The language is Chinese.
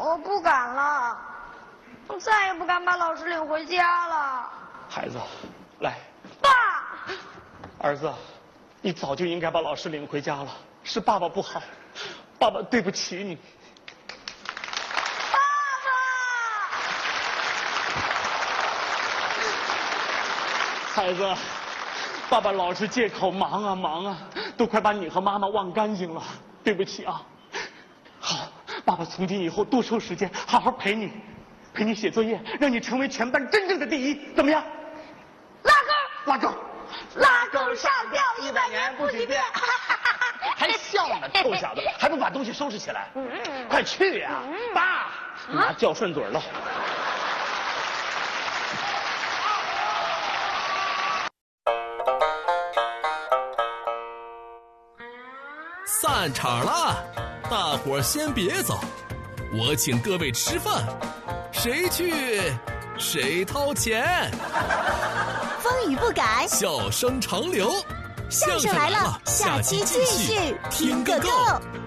我不敢了，我再也不敢把老师领回家了。 孩子，来。 爸。 儿子，你早就应该把老师领回家了，是爸爸不好，爸爸对不起你。 爸爸。孩子，爸爸老是借口忙啊忙啊，都快把你和妈妈忘干净了，对不起啊。好，爸爸从今以后多抽时间，好好陪你写作业，让你成为全班真正的第一，怎么样？拉钩， 拉钩上吊100年不许变。 还笑呢，臭小子，还不把东西收拾起来？快去呀！爸，妈叫顺嘴了。 散场了，大伙儿先别走，我请各位吃饭，谁去谁掏钱。 风雨不改， 笑声长流。 相声来了，下期继续听个够。